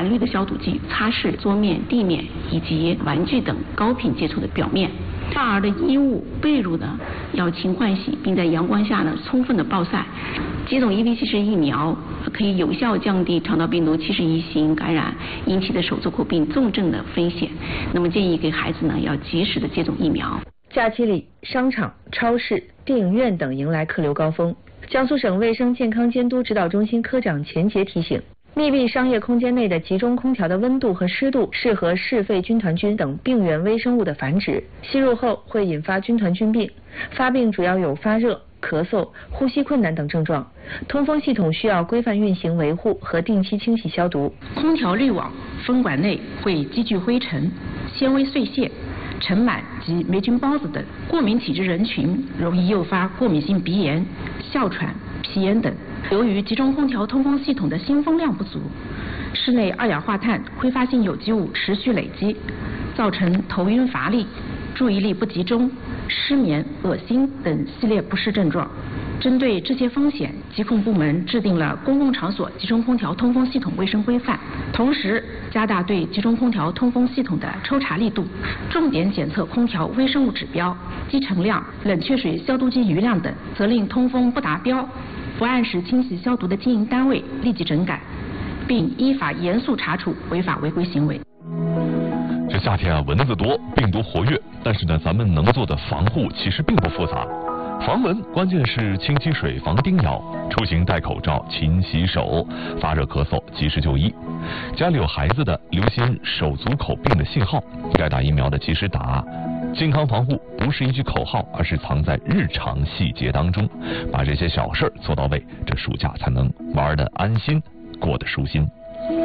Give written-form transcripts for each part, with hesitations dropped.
含氯的消毒剂擦拭桌面、地面以及玩具等高频接触的表面。婴儿的衣物、被褥呢要勤换洗，并在阳光下呢充分的暴晒。接种 EBC 疫苗可以有效降低肠道病毒71型感染引起的手足口病重症的风险。那么建议给孩子呢要及时的接种疫苗。 假期里，商场、超市、电影院等迎来客流高峰。江苏省卫生健康监督指导中心科长钱杰提醒，密闭商业空间内的集中空调的温度和湿度适合嗜肺军团菌等病原微生物的繁殖，吸入后会引发军团菌病，发病主要有发热、咳嗽、呼吸困难等症状。通风系统需要规范运行维护和定期清洗消毒。 空调滤网、风管内会积聚灰尘、纤维碎屑、尘螨及霉菌孢子等，过敏体质人群容易诱发过敏性鼻炎、哮喘、皮炎等。由于集中空调通风系统的新风量不足，室内二氧化碳、挥发性有机物持续累积，造成头晕乏力、注意力不集中、失眠、恶心等系列不适症状。针对这些风险，疾控部门制定了公共场所集中空调通风系统卫生规范，同时加大对集中空调通风系统的抽查力度，重点检测空调微生物指标、积尘量、冷却水消毒机余量等，责令通风不达标、不按时清洗消毒的经营单位立即整改，并依法严肃查处违法违规行为。 这夏天啊，蚊子多，病毒活跃，但是呢，咱们能做的防护其实并不复杂。防蚊关键是清洗水、防叮咬，出行戴口罩、勤洗手，发热咳嗽及时就医。家里有孩子的，留心手足口病的信号，该打疫苗的及时打。健康防护不是一句口号，而是藏在日常细节当中，把这些小事做到位，这暑假才能玩得安心，过得舒心。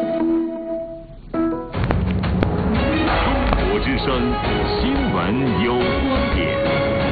中国之声新闻有观点。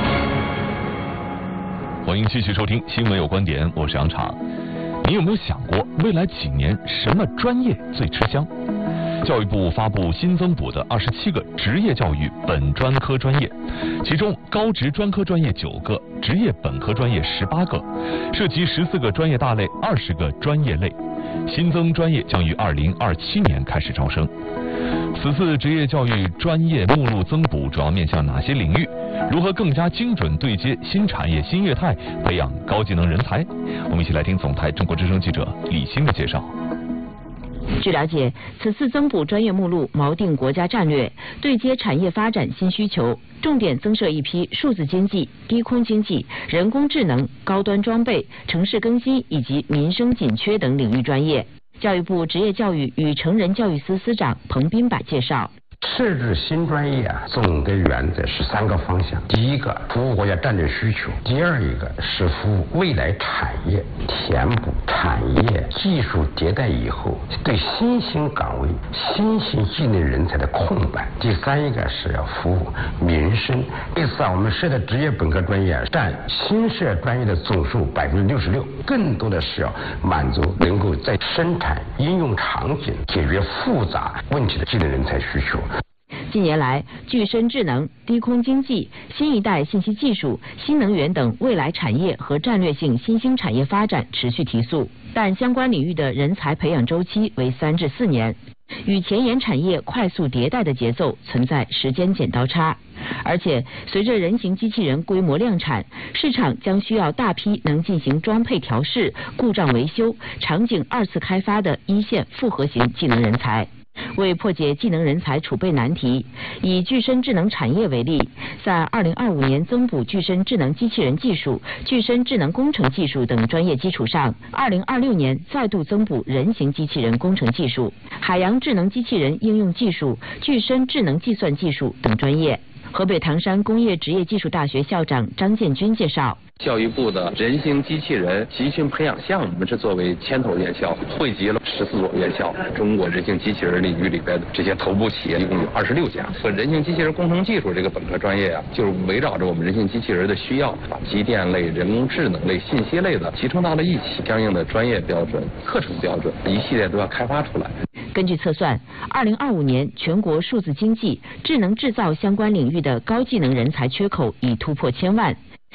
欢迎继续收听新闻有观点，我是杨昶。你有没有想过，未来几年什么专业最吃香？教育部发布新增补的27个职业教育本专科专业，其中高职专科专业9个，职业本科专业18个，涉及14个专业大类、20个专业类。新增专业将于2027年开始招生。此次职业教育专业目录增补主要面向哪些领域？如何更加精准对接新产业新业态，培养高技能人才？我们一起来听总台中国之声记者李欣的介绍。 据了解，此次增补专业目录锚定国家战略，对接产业发展新需求，重点增设一批数字经济、低空经济、人工智能、高端装备、城市更新以及民生紧缺等领域专业。教育部职业教育与成人教育司司长彭斌柏介绍。 设置新专业啊，总的原则是3个方向。第一个，服务国家战略需求；第二一个是服务未来产业，填补产业技术迭代以后对新兴岗位、新兴技能人才的空白；第三一个是要服务民生。这次啊，我们设的职业本科专业占新设专业的总数66%，更多的是要满足能够在生产应用场景解决复杂问题的技能人才需求。 近年来，具身智能、低空经济、新一代信息技术、新能源等未来产业和战略性新兴产业发展持续提速，但相关领域的人才培养周期为3至4年，与前沿产业快速迭代的节奏存在时间剪刀差。而且，随着人形机器人规模量产，市场将需要大批能进行装配调试、故障维修、场景2次开发的一线复合型技能人才。为破解技能人才储备难题，以具身智能产业为例，在2025年增补具身智能机器人技术、具身智能工程技术等专业基础上，2026年再度增补人形机器人工程技术、海洋智能机器人应用技术、具身智能计算技术等专业。河北唐山工业职业技术大学校长张建军介绍。 教育部的人形机器人集训培养项目是作为牵头院校，汇集了14所院校，中国人形机器人领域里边的这些头部企业一共有26家。和人形机器人工程技术这个本科专业啊，就是围绕着我们人形机器人的需要，把机电类、人工智能类、信息类的集成到了一起，相应的专业标准、课程标准一系列都要开发出来。 根据测算，2025年全国数字经济、智能制造相关领域的高技能人才缺口已突破1000万。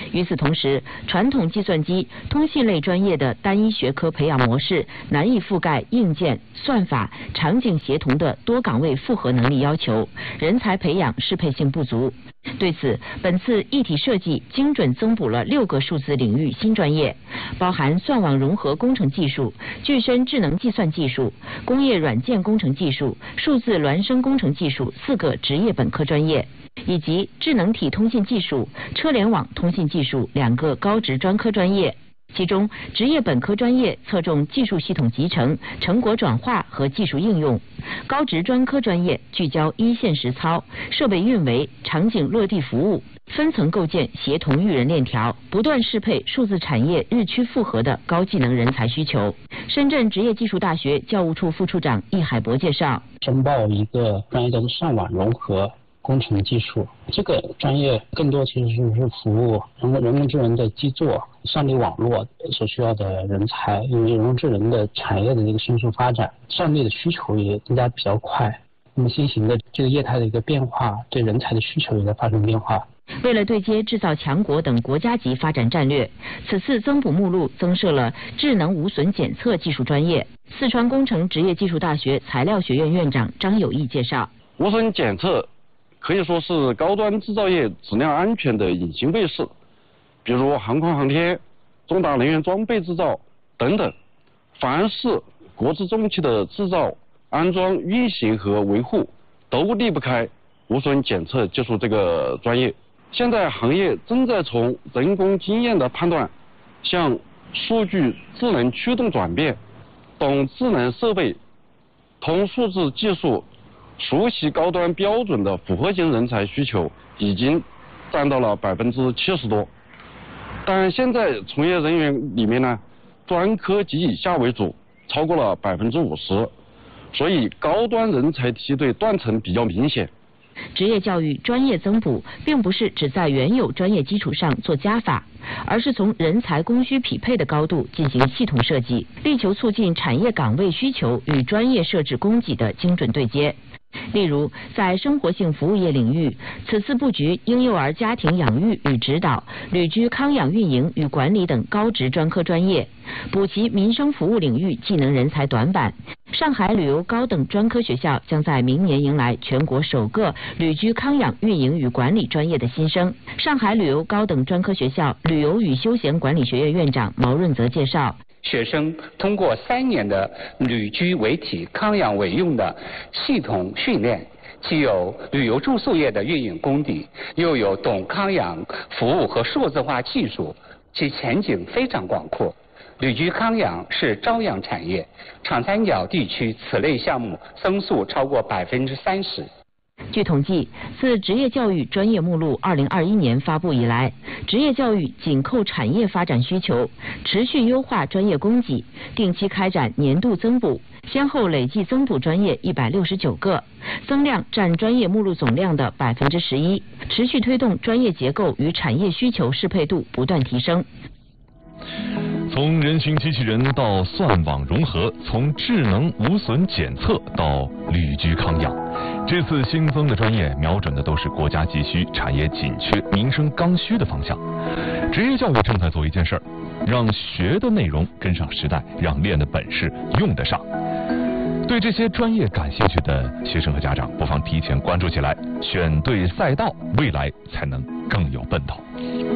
与此同时，传统计算机、通信类专业的单一学科培养模式难以覆盖硬件、算法、场景协同的多岗位复合能力要求，人才培养适配性不足。对此，本次一体设计精准增补了6个数字领域新专业，包含算网融合工程技术、具身智能计算技术、工业软件工程技术、数字孪生工程技术4个职业本科专业，以及智能体通信技术、车联网通信技术2个高职专科专业。其中，职业本科专业侧重技术系统集成、成果转化和技术应用；高职专科专业聚焦一线实操、设备运维、场景落地服务，分层构建协同育人链条，不断适配数字产业日趋复合的高技能人才需求。深圳职业技术大学教务处副处长易海博介绍， 申报一个专业叫做上网融合工程技术，这个专业更多其实是服务人工智能的基座、算力网络所需要的人才，因为人工智能的产业的这个迅速发展，算力的需求也增加比较快。那么新型的这个业态的一个变化，对人才的需求也在发生变化。 为了对接制造强国等国家级发展战略，此次增补目录增设了智能无损检测技术专业。四川工程职业技术大学材料学院院长张友义介绍， 无损检测可以说是高端制造业质量安全的隐形卫士，比如航空航天、重大能源装备制造等等，凡是国之重器的制造、安装、运行和维护，都离不开无损检测技术这个专业。现在行业正在从人工经验的判断，向数据智能驱动转变，懂智能设备、通数字技术、熟悉高端标准的复合型人才需求已经占到了70%多，但现在从业人员里面呢，专科及以下为主，超过了50%，所以高端人才梯队断层比较明显。 职业教育专业增补并不是只在原有专业基础上做加法，而是从人才供需匹配的高度进行系统设计，力求促进产业岗位需求与专业设置供给的精准对接。例如，在生活性服务业领域，此次布局婴幼儿家庭养育与指导、旅居康养运营与管理等高职专科专业，补齐民生服务领域技能人才短板。上海旅游高等专科学校将在明年迎来全国首个旅居康养运营与管理专业的新生。上海旅游高等专科学校旅游与休闲管理学院院长毛润泽介绍， 学生通过3年的旅居为体、康养为用的系统训练，既有旅游住宿业的运营功底，又有懂康养服务和数字化技术，其前景非常广阔。旅居康养是朝阳产业，长三角地区此类项目增速超过30%。 据统计，自职业教育专业目录2021年发布以来，职业教育紧扣产业发展需求，持续优化专业供给，定期开展年度增补，先后累计增补专业169个，增量占专业目录总量的11%，持续推动专业结构与产业需求适配度不断提升。 从人形机器人到算网融合，从智能无损检测到旅居康养，这次新增的专业瞄准的都是国家急需、产业紧缺、民生刚需的方向。职业教育正在做一件事儿，让学的内容跟上时代，让练的本事用得上。对这些专业感兴趣的学生和家长，不妨提前关注起来，选对赛道，未来才能更有奔头。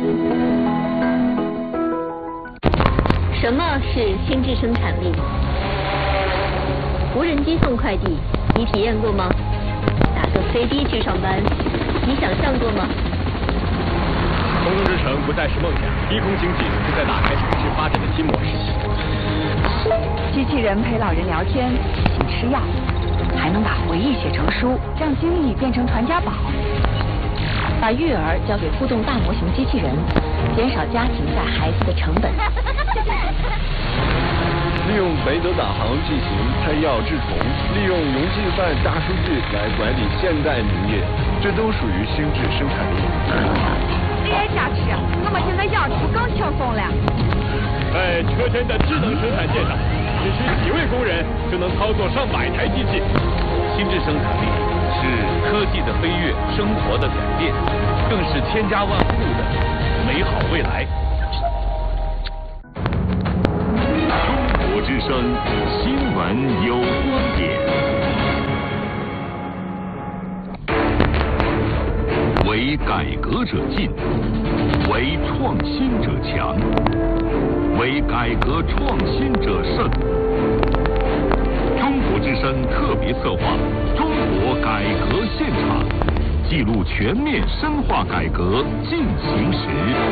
什么是新智生产力？无人机送快递，你体验过吗？打坐飞的去上班，你想象过吗？ 空中之城不再是梦想，低空经济正在打开城市发展的新模式。 机器人陪老人聊天，请吃药，还能把回忆写成书，让经历变成传家宝。把育儿交给互动大模型机器人，减少家庭带孩子的成本。 利用雷德导航进行拆药治虫，利用云计算大数据来管理现代农业，这都属于新智生产力。 别瞎吃，我们现在养猪更轻松了。 在车间的智能生产线上，只需几位工人就能操作上百台机器。新智生产力是科技的飞跃，生活的改变，更是千家万户的美好未来。 中国之声新闻有观点。为改革者进，为创新者强，为改革创新者胜。中国之声特别策划《中国改革现场》，记录全面深化改革进行时。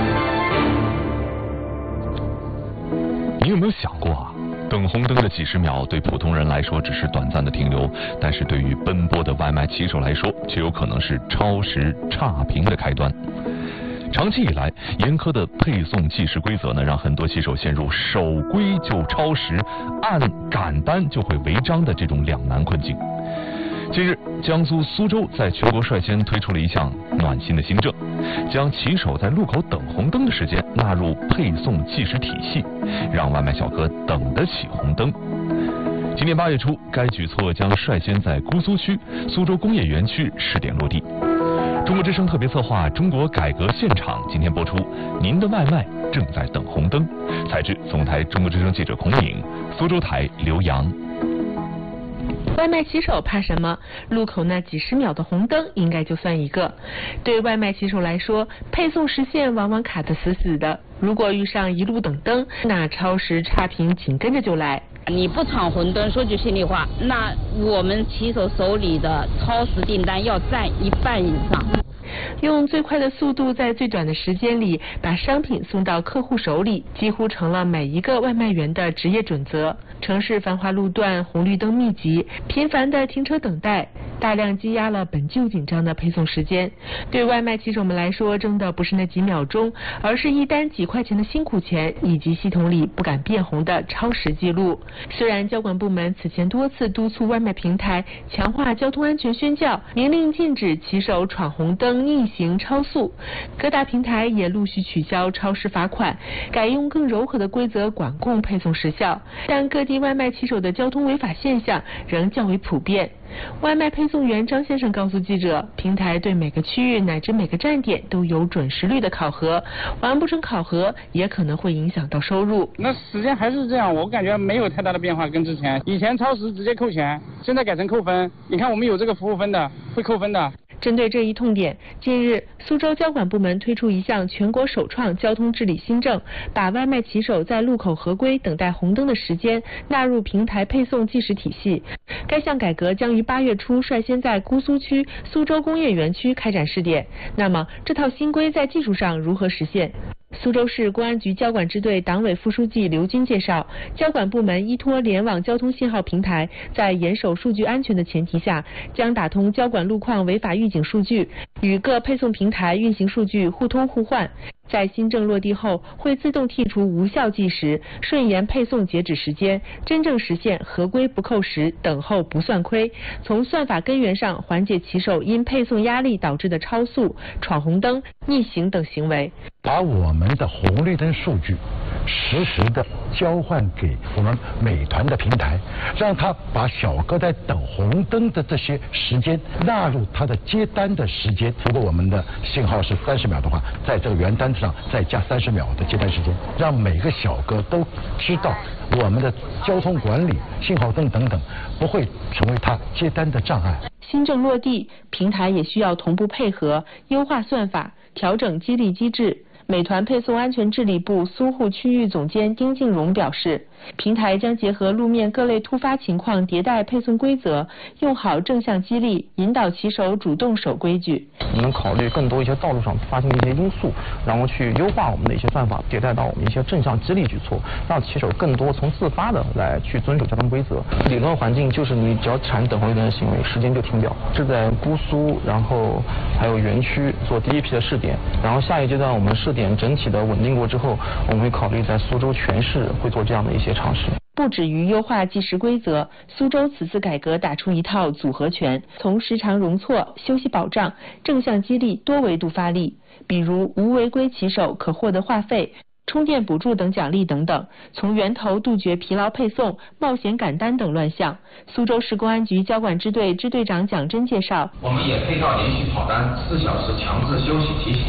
你有没有想过啊？等红灯的几十秒对普通人来说只是短暂的停留，但是对于奔波的外卖骑手来说，却有可能是超时差评的开端。长期以来，严苛的配送计时规则呢，让很多骑手陷入守规就超时，按赶单就会违章的这种两难困境。近日，江苏苏州在全国率先推出了一项暖心的新政，将骑手在路口等红灯的时间纳入配送计时体系，让外卖小哥等得起红灯。今年8月初，该举措将率先在姑苏区苏州工业园区试点落地。中国之声特别策划《中国改革现场》今天播出，您的外卖正在等红灯。采制总台中国之声记者孔颖，苏州台刘洋。 外卖骑手怕什么？路口那几十秒的红灯应该就算一个。对外卖骑手来说，配送时限往往卡得死死的。如果遇上一路等灯，那超时差评紧跟着就来。 你不闯红灯，说句心里话，那我们骑手手里的超时订单要占一半以上。 用最快的速度在最短的时间里把商品送到客户手里，几乎成了每一个外卖员的职业准则。城市繁华路段，红绿灯密集，频繁的停车等待，大量积压了本就紧张的配送时间。对外卖骑手们来说，争的不是那几秒钟，而是一单几块钱的辛苦钱，以及系统里不敢变红的超时记录。虽然交管部门此前多次督促外卖平台强化交通安全宣教，明令禁止骑手闯红灯、逆行、超速，各大平台也陆续取消超时罚款，改用更柔和的规则管控配送时效，但各地外卖骑手的交通违法现象仍较为普遍。外卖配送员张先生告诉记者，平台对每个区域乃至每个站点都有准时率的考核，完不成考核也可能会影响到收入。 那时间还是这样，我感觉没有太大的变化，跟之前以前超时直接扣钱，现在改成扣分。你看我们有这个服务分的，会扣分的。 针对这一痛点，近日苏州交管部门推出一项全国首创交通治理新政，把外卖骑手在路口合规等待红灯的时间纳入平台配送计时体系。该项改革将于8月初率先在姑苏区苏州工业园区开展试点。那么这套新规在技术上如何实现？苏州市公安局交管支队党委副书记刘军介绍，交管部门依托联网交通信号平台，在严守数据安全的前提下，将打通交管路况违法预警数据，与各配送平台运行数据互通互换。在新政落地后，会自动剔除无效计时，顺延配送截止时间，真正实现合规不扣时，等候不算亏，从算法根源上缓解骑手因配送压力导致的超速、闯红灯、逆行等行为。 把我们的红绿灯数据实时的交换给我们美团的平台，让他把小哥在等红灯的这些时间纳入他的接单的时间。如果我们的信号是30秒的话，在这个原单上再加30秒的接单时间，让每个小哥都知道我们的交通管理、信号灯等等不会成为他接单的障碍。 新政落地，平台也需要同步配合，优化算法，调整激励机制。美团配送安全治理部苏沪区域总监丁静荣表示，平台将结合路面各类突发情况迭代配送规则，用好正向激励，引导骑手主动守规矩。 我们考虑更多一些道路上发生的一些因素，然后去优化我们的一些算法，迭代到我们一些正向激励举措，让骑手更多从自发的来去遵守交通规则。理论环境就是你只要产等红绿灯的行为，时间就停掉。是在姑苏，然后还有园区做第一批的试点，然后下一阶段我们试点整体的稳定过之后，我们会考虑在苏州全市会做这样的一些尝试。 不止于优化计时规则，苏州此次改革打出一套组合拳，从时长容错、休息保障、正向激励多维度发力，比如无违规骑手可获得话费、充电补助等奖励等等，从源头杜绝疲劳配送、冒险赶单等乱象。苏州市公安局交管支队支队长蒋真介绍， 我们也配套连续跑单、4小时强制休息提醒，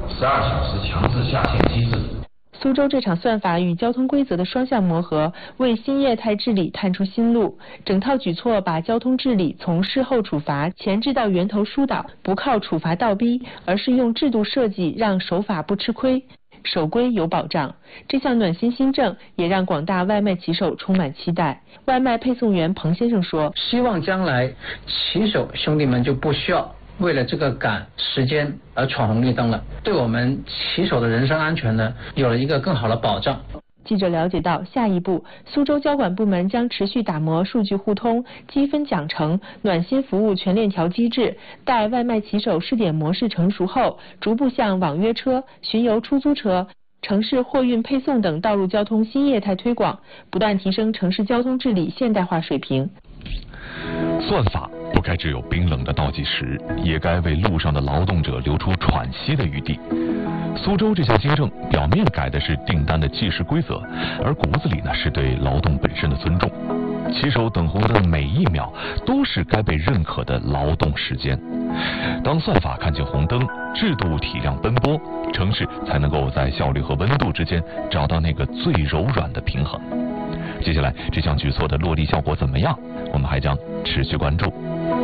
12小时强制下线机制。 苏州这场算法与交通规则的双向磨合，为新业态治理探出新路。整套举措把交通治理从事后处罚前置到源头疏导，不靠处罚倒逼，而是用制度设计让守法不吃亏，守规有保障。这项暖心新政也让广大外卖骑手充满期待。外卖配送员彭先生说：“ 希望将来骑手兄弟们就不需要为了这个赶时间而闯红绿灯了，对我们骑手的人身安全呢，有了一个更好的保障。” 记者了解到，下一步苏州交管部门将持续打磨数据互通、积分奖惩、暖心服务全链条机制，待外卖骑手试点模式成熟后，逐步向网约车、巡游出租车、城市货运配送等道路交通新业态推广，不断提升城市交通治理现代化水平。 算法不该只有冰冷的倒计时，也该为路上的劳动者留出喘息的余地。苏州这项新政表面改的是订单的计时规则，而骨子里呢是对劳动本身的尊重。骑手等红灯的每一秒都是该被认可的劳动时间。当算法看清红灯，制度体谅奔波，城市才能够在效率和温度之间找到那个最柔软的平衡。接下来这项举措的落地效果怎么样，我们还将持续关注。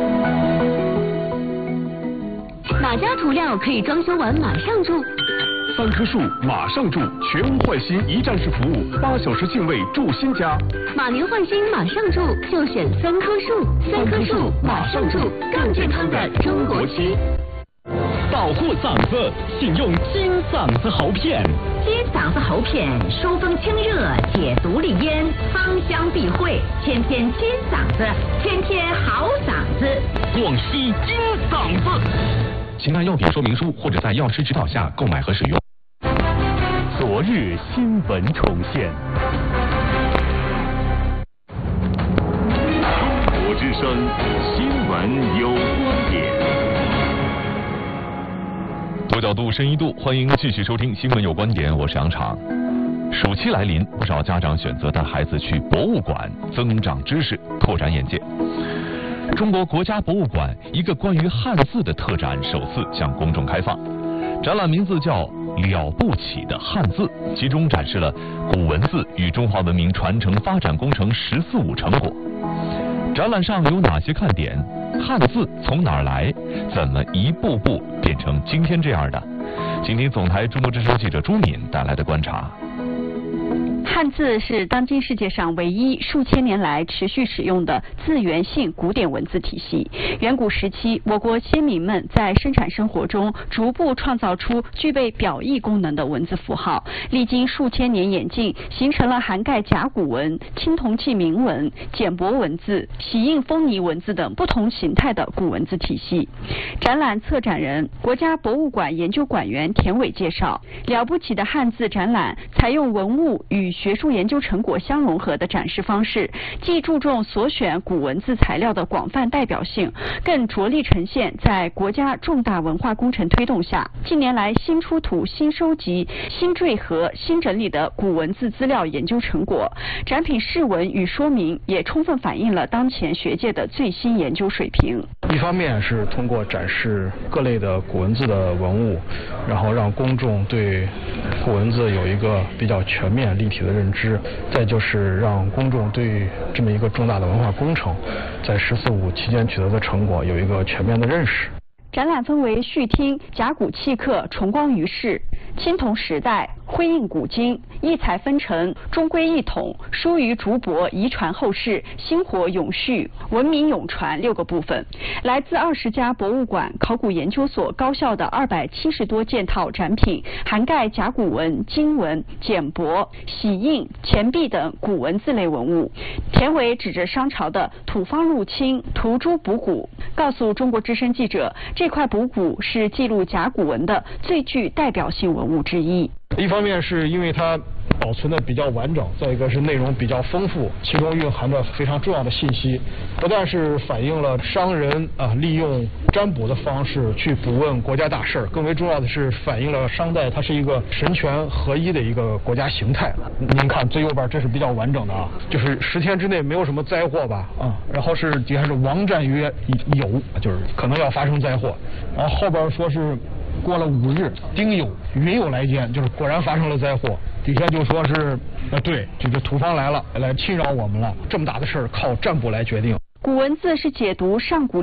哪家涂料可以装修完马上住 ？3棵树马上住，全屋换新一站式服务，8小时净位住新家。 马年换新马上住，就选3棵树，3棵树马上住，更健康的中国区。 保护嗓子，请用金嗓子喉片。 金嗓子喉片，疏风清热，解毒利咽，芳香避秽，天天金嗓子，天天好嗓子。 广西金嗓子。请看药品说明书或者在药师指导下购买和使用。昨日新闻重现。 中国之声新闻有观点。 多角度，深一度，欢迎继续收听《新闻有观点》，我是杨昶。暑期来临，不少家长选择带孩子去博物馆增长知识，拓展眼界。中国国家博物馆一个关于汉字的特展首次向公众开放，展览名字叫《了不起的汉字》，其中展示了古文字与中华文明传承发展工程“14·5”成果。展览上有哪些看点？汉字从哪儿来？怎么一步步变成今天这样的？请听总台中国之声记者朱敏带来的观察。 汉字是当今世界上唯一数千年来持续使用的字源性古典文字体系。远古时期，我国先民们在生产生活中逐步创造出具备表意功能的文字符号，历经数千年演进，形成了涵盖甲骨文、青铜器铭文、简帛文字、玺印封泥文字等不同形态的古文字体系。展览策展人、国家博物馆研究馆员田伟介绍，了不起的汉字展览采用文物与学术研究成果相融合的展示方式，既注重所选古文字材料的广泛代表性，更着力呈现在国家重大文化工程推动下，近年来新出土、新收集、新缀合、新整理的古文字资料研究成果。展品释文与说明也充分反映了当前学界的最新研究水平。 一方面是通过展示各类的古文字的文物，然后让公众对古文字有一个比较全面立体的认知，再就是让公众对这么一个重大的文化工程在“14·5”期间取得的成果有一个全面的认识。 展览分为序厅、甲骨契刻、重光于世、青铜时代、徽印古今、异彩纷呈、中规一统、疏于竹帛遗传后世、薪火永续、文明永传6个部分。来自20家博物馆、考古研究所、高校的270多件套展品，涵盖甲骨文、金文、简帛、玺印、钱币等古文字类文物。田伟指着商朝的土方入侵、涂朱补骨，告诉中国之声记者，这块补骨是记录甲骨文的最具代表性文物之一。 一方面是因为它保存的比较完整，再一个是内容比较丰富，其中蕴含着非常重要的信息，不但是反映了商人利用占卜的方式去卜问国家大事，更为重要的是反映了商代它是一个神权合一的一个国家形态。您看最右边这是比较完整的就是10天之内没有什么灾祸吧然后是底下是王战曰有，就是可能要发生灾祸，然后后边说是过了5日，丁酉云酉来间，就是果然发生了灾祸。底下就说是对，这个土方来了，来侵扰我们了，这么大的事儿靠占卜来决定。 古文字是解读上古